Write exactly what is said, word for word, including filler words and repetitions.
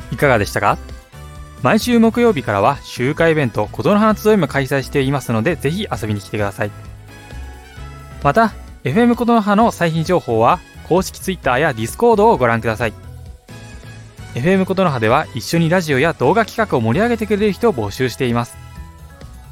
いかがでしたか？毎週木曜日からは集会イベント琴の葉集いも開催していますので、ぜひ遊びに来てください。また エフエム 琴の葉の最新情報は公式 Twitter や Discord をご覧ください。 エフエム 琴の葉では一緒にラジオや動画企画を盛り上げてくれる人を募集しています。